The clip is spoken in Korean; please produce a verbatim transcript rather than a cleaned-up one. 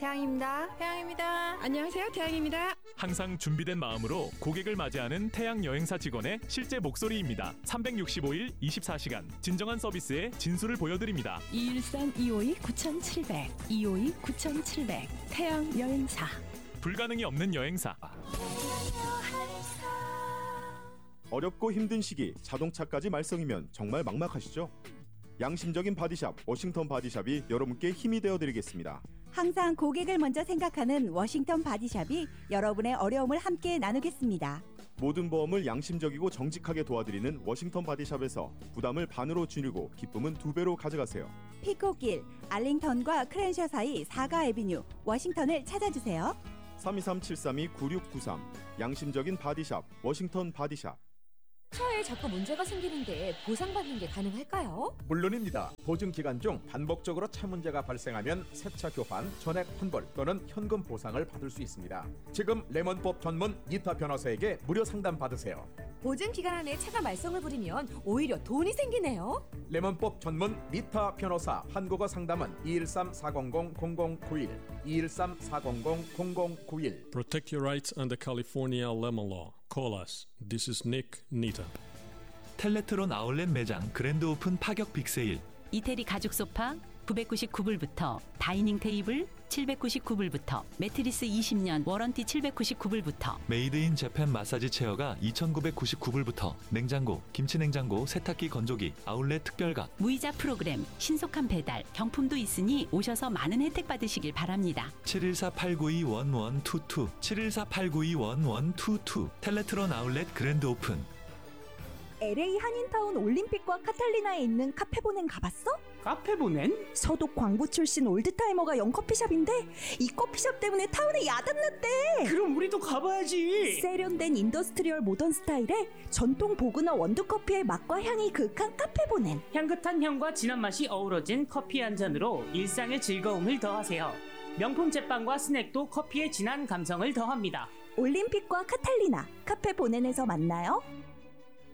태양입니다. 태양입니다. 안녕하세요. 태양입니다. 항상 준비된 마음으로 고객을 맞이하는 태양 여행사 직원의 실제 목소리입니다. 삼백육십오 일 이십사 시간 진정한 서비스의 진수를 보여드립니다. 이일삼 이오이 구칠백 이오이 구칠백 태양 여행사. 불가능이 없는 여행사. 어렵고 힘든 시기 자동차까지 말썽이면 정말 막막하시죠? 양심적인 바디샵 워싱턴 바디샵이 여러분께 힘이 되어드리겠습니다. 항상 고객을 먼저 생각하는 워싱턴 바디샵이 여러분의 어려움을 함께 나누겠습니다. 모든 보험을 양심적이고 정직하게 도와드리는 워싱턴 바디샵에서 부담을 반으로 줄이고 기쁨은 두 배로 가져가세요. 피코길, 알링턴과 크랜셔 사이 사가 애비뉴 워싱턴을 찾아주세요. 삼이삼 칠삼이 구육구삼 양심적인 바디샵 워싱턴 바디샵. 차에 자꾸 문제가 생기는데 보상받는 게 가능할까요? 물론입니다. 보증기간 중 반복적으로 차 문제가 발생하면 새차 교환, 전액 환불 또는 현금 보상을 받을 수 있습니다. 지금 레몬법 전문 니타 변호사에게 무료 상담 받으세요. 보증 기간 안에 차가 말썽을 부리면 오히려 돈이 생기네요. 레몬법 전문 니타 변호사. 한국어 상담은 이일삼 사공공 공공구일 이일삼 사공공 공공구일. Protect your rights under California lemon law. Call us. This is Nick Nita. 텔레트론 아울렛 매장 그랜드 오픈 파격 빅세일. 이태리 가죽 소파 구백구십구 불부터, 다이닝 테이블 칠백구십구 불부터, 매트리스 이십 년 워런티 칠백구십구 불부터, 메이드 인 재팬 마사지 체어가 이천구백구십구 불부터, 냉장고, 김치냉장고, 세탁기, 건조기, 아울렛 특별각, 무이자 프로그램, 신속한 배달, 경품도 있으니 오셔서 많은 혜택 받으시길 바랍니다. 칠일사 팔구이 일일이이 칠일사 팔구이 일일이이 텔레트론 아울렛 그랜드 오픈. 엘에이 한인타운 올림픽과 카탈리나에 있는 카페보넨 가봤어? 카페보넨? 서독 광부 출신 올드타이머가 연 커피숍인데 이 커피숍 때문에 타운에 야단났대. 그럼 우리도 가봐야지. 세련된 인더스트리얼 모던 스타일의 전통 보그너 원두커피의 맛과 향이 그윽한 카페보넨. 향긋한 향과 진한 맛이 어우러진 커피 한 잔으로 일상의 즐거움을 더하세요. 명품 제빵과 스낵도 커피의 진한 감성을 더합니다. 올림픽과 카탈리나 카페보넨에서 만나요.